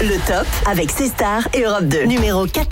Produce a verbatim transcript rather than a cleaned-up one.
Le top avec C-Star et Europe deux. Numéro quatorze.